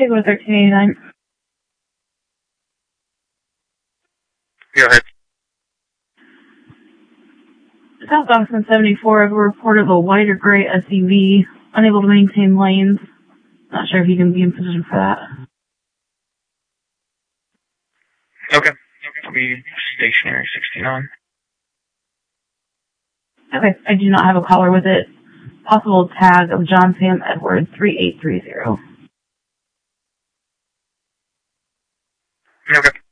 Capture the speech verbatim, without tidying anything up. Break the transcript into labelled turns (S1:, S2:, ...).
S1: take with thirteen eighty-nine.
S2: Go ahead.
S1: South Oxford seventy-four, I've a report of a white or gray S U V, unable to maintain lanes. Not sure if you can be in position for that.
S2: Okay. I'll be stationary sixty-nine.
S1: Okay, I do not have a caller with it. Possible tag of John Sam Edwards, three eight three zero.
S2: Okay.